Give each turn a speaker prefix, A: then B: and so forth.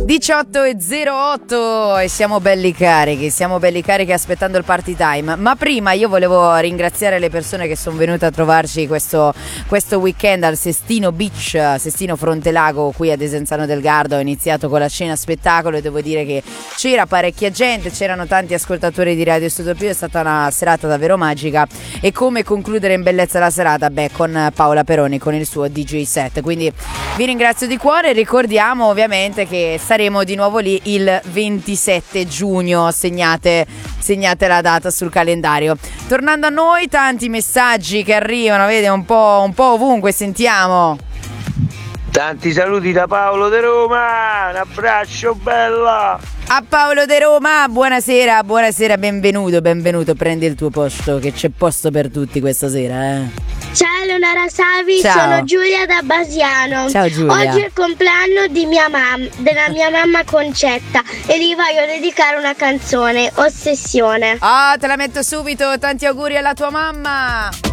A: 18:08 e siamo belli carichi aspettando il party time. Ma prima io volevo ringraziare le persone che sono venute a trovarci questo weekend al Sestino Beach, Sestino Frontelago, qui a Desenzano del Garda. Ho iniziato con la cena spettacolo e devo dire che c'era parecchia gente, c'erano tanti ascoltatori di Radio Studio. È stata una serata davvero magica. E come concludere in bellezza la serata? Beh, con Paola Peroni, con il suo DJ set. Quindi vi ringrazio di cuore. Ricordiamo ovviamente che saremo di nuovo lì il 27 giugno, segnate la data sul calendario. Tornando a noi, tanti messaggi che arrivano, vede, un po' ovunque, sentiamo.
B: Tanti saluti da Paolo De Roma, un abbraccio bella.
A: A Paolo De Roma, buonasera, benvenuto, prendi il tuo posto, che c'è posto per tutti questa sera,
C: Ciao Leonora Savi,
A: Ciao.
C: Sono Giulia da Basiano.
A: Ciao Giulia.
C: Oggi è il compleanno della mia mamma Concetta e gli voglio dedicare una canzone, Ossessione.
A: Te la metto subito, tanti auguri alla tua mamma.